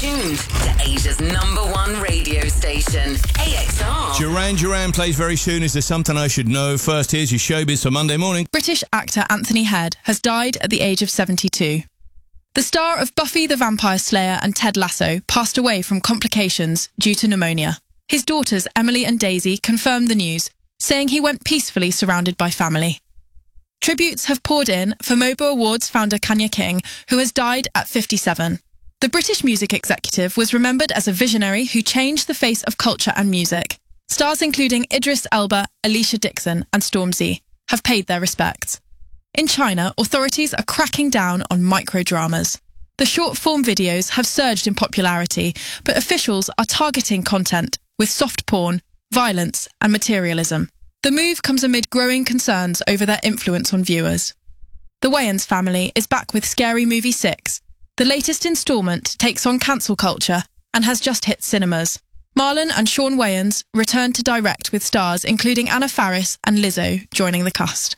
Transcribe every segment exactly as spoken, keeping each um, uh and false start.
tuned to Asia's number one radio station, A X R. Duran Duran plays very soon. Is there something I should know? First, here's your showbiz for Monday morning. British actor Anthony Head has died at the age of seventy-two. The star of Buffy the Vampire Slayer and Ted Lasso passed away from complications due to pneumonia. His daughters Emily and Daisy confirmed the news, saying he went peacefully surrounded by family. Tributes have poured in for Mobo Awards founder Kanya King, who has died at fifty-seven. The British music executive was remembered as a visionary who changed the face of culture and music. Stars including Idris Elba, Alicia Dixon and Stormzy have paid their respects. In China, authorities are cracking down on microdramas. The short-form videos have surged in popularity, but officials are targeting content with soft porn, violence and materialism. The move comes amid growing concerns over their influence on viewers. The Wayans family is back with Scary Movie six. The latest instalment takes on cancel culture and has just hit cinemas. Marlon and Sean Wayans return to direct with stars including Anna Faris and Lizzo joining the cast.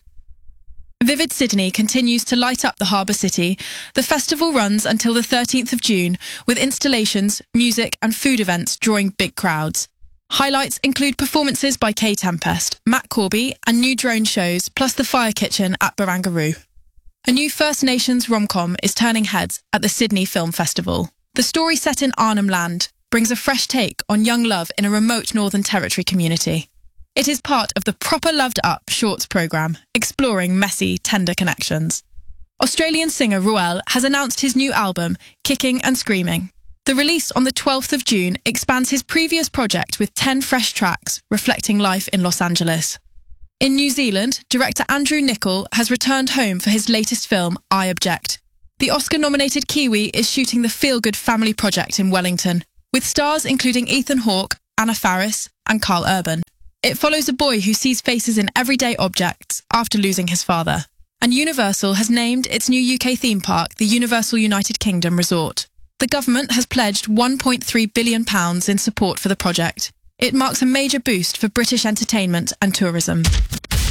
Vivid Sydney continues to light up the harbour city. The festival runs until the thirteenth of June with installations, music and food events drawing big crowds. Highlights include performances by K-Tempest, Matt Corby and new drone shows, plus the Fire Kitchen at Barangaroo. A new First Nations rom-com is turning heads at the Sydney Film Festival. The story set in Arnhem Land brings a fresh take on young love in a remote Northern Territory community. It is part of the Proper Loved Up Shorts programme, exploring messy, tender connections. Australian singer Ruel has announced his new album, Kicking and Screaming. The release on the twelfth of June expands his previous project with ten fresh tracks reflecting life in Los Angeles. In New Zealand, director Andrew Niccol has returned home for his latest film, I Object. The Oscar-nominated Kiwi is shooting the feel-good family project in Wellington, with stars including Ethan Hawke, Anna Faris and Carl Urban. It follows a boy who sees faces in everyday objects after losing his father. And Universal has named its new U K theme park the Universal United Kingdom Resort. The government has pledged one point three billion pounds in support for the project. It marks a major boost for British entertainment and tourism.